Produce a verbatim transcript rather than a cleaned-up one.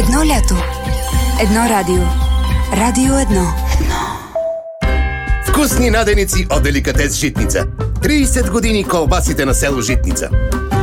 Едно лято. Едно радио. Радио едно. Вкусни наденици от Деликатес Житница. трийсет години колбасите на село Житница.